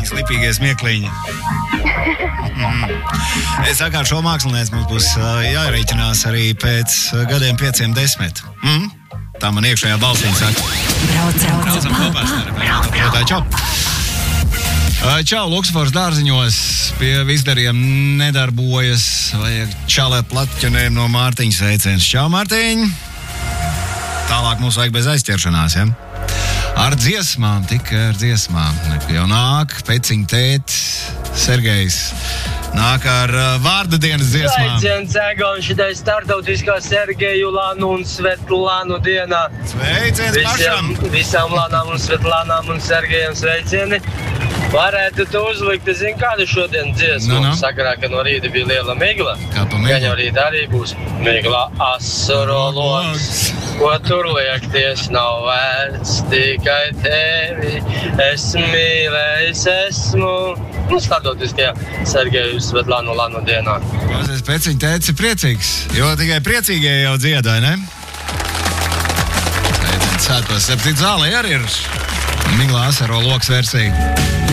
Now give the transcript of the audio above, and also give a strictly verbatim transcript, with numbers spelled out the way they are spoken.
Lipīgas, lipīgie smiekliņi. Mm. Es saku, šo mākslinieci mums būs jārēķinās arī pēc gadiem pieciem desmit. Mm? Tā man iekšējā balsīņa saka. Brauc, brauc, Braucam kopā, Snara. Čau. Čau, Luksfors dārziņos pie visdariem nedarbojas. Vajag čalē platķenēm no Mārtiņa sveiciens. Čau, Mārtiņ! Tālāk mums vajag bez aizķeršanās, ja? Ar dziesmām, tikai ar dziesmām. Jau nāk, peciņa tēt, Sergejs. Nāk ar uh, vārda dienas dziesmām. Sveiciens, Egon, šitai startautiskā Sergeju Lānu un Svetlānu dienā. Sveiciens pašam! Visiem, visām Lānām un Svetlānām un Sergejam sveicieni. Varētu tu uzlikt, es zinu, kādu šodien dziesmu. No, no. Sakarā, ka no rīta bija liela migla. Kā pa migla? Gan jau rīta arī būs migla asurologs. Ko tur liekties nav vērts, tikai tevi es mīlējis esmu. Nu, statotiskajā Sergeju Svetlānu Lānu dienā. Klausies, peciņa tēts ir priecīgs, jo tikai priecīgie jau dziedāja, ne? Sveiciens sētos, septīt zālē arī ir Miglā asaro loks versija.